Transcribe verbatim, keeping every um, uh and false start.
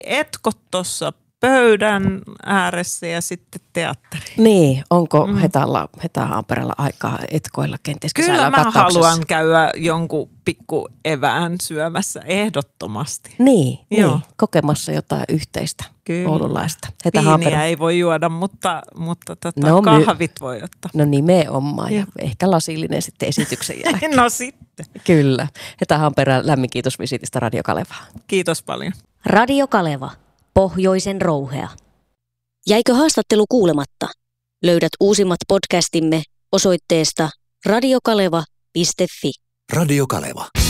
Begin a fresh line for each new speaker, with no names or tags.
etkot tuossa pöydän ääressä ja sitten teatteri.
Niin, onko mm. Hetalla, Heta Haaperalla aikaa etkoilla kenties
Kyllä mä haluan käydä jonkun pikku evään syömässä ehdottomasti.
Niin, niin, kokemassa jotain yhteistä
Kyllä.
oululaista.
Heta Viiniä Haapera ei voi juoda, mutta, mutta tota,
no,
kahvit my... voi ottaa.
No nimenomaan ja ehkä lasillinen sitten esityksen jälkeen.
No sitten.
Kyllä. Heta Haapera, lämmin kiitos visitistä Radio Kalevaan.
Kiitos paljon.
Radio Kaleva. Pohjoisen rouhea. Jäikö haastattelu kuulematta? Löydät uusimmat podcastimme osoitteesta radiokaleva piste fi.
Radio Kaleva.